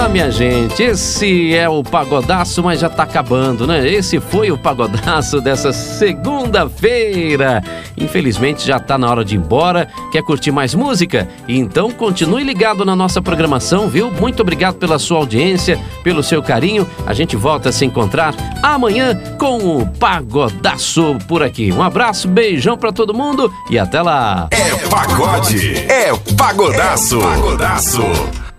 minha gente, esse é o Pagodaço, mas já tá acabando, né? Esse foi o Pagodaço dessa segunda-feira. Infelizmente já tá na hora de ir embora. Quer curtir mais música? Então continue ligado na nossa programação, viu? Muito obrigado pela sua audiência, pelo seu carinho. A gente volta a se encontrar amanhã com o Pagodaço por aqui. Um abraço, beijão pra todo mundo e até lá. É pagode, é Pagodaço.